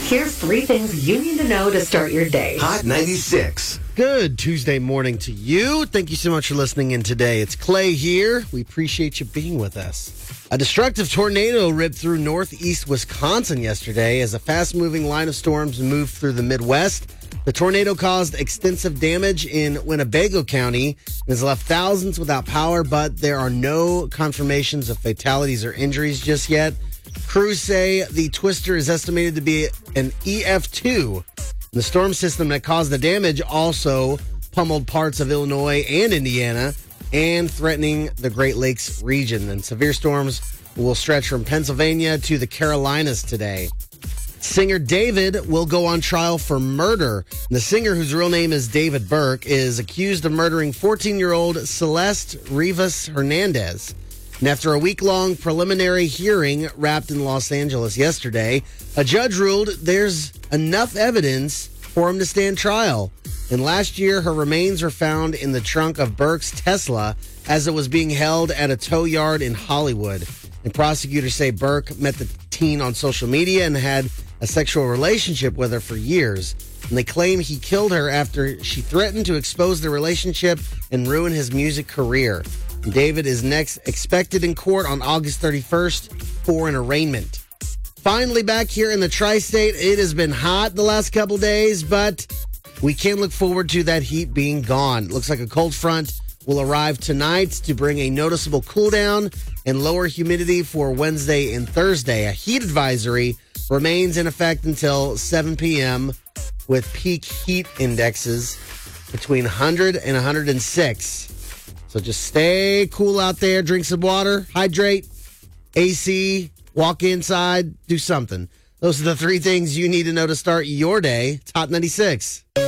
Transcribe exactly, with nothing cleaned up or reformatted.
Here's three things you need to know to start your day. Hot ninety-six. Good Tuesday morning to you. Thank you so much for listening in today. It's Clay here. We appreciate you being with us. A destructive tornado ripped through northeast Wisconsin yesterday as a fast-moving line of storms moved through the Midwest. The tornado caused extensive damage in Winnebago County and has left thousands without power, but there are no confirmations of fatalities or injuries just yet. Crews say the twister is estimated to be an E F two. The storm system that caused the damage also pummeled parts of Illinois and Indiana and threatening the Great Lakes region. And severe storms will stretch from Pennsylvania to the Carolinas today. Singer David will go on trial for murder. The singer, whose real name is David Burke, is accused of murdering fourteen-year-old Celeste Rivas Hernandez. And after a week-long preliminary hearing wrapped in Los Angeles yesterday, a judge ruled there's enough evidence for him to stand trial. And last year, her remains were found in the trunk of Burke's Tesla as it was being held at a tow yard in Hollywood. And prosecutors say Burke met the teen on social media and had a sexual relationship with her for years. And they claim he killed her after she threatened to expose the relationship and ruin his music career. David is next expected in court on August thirty-first for an arraignment. Finally, back here in the tri-state, it has been hot the last couple days, but we can look forward to that heat being gone. Looks like a cold front will arrive tonight to bring a noticeable cool down and lower humidity for Wednesday and Thursday. A heat advisory remains in effect until seven p.m. with peak heat indexes between one hundred and one hundred six. So just stay cool out there, drink some water, hydrate, A C, walk inside, do something. Those are the three things you need to know to start your day. It's Hot ninety-six.